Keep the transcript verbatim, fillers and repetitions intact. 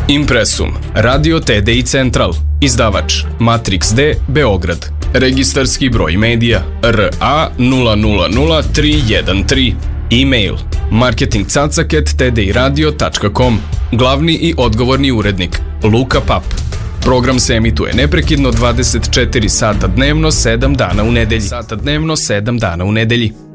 Impresum, Radio T D I Central, izdavač Matrix D, Beograd. Registarski broj medija R A nula nula nula tri jedan tri. E-mail marketing cacak at t d i radio tačka com. Glavni i odgovorni urednik Luka Pap. Program se emituje neprekidno dvadeset četiri sata dnevno, sedam dana u nedelji. Sata dnevno, sedam dana u nedelji.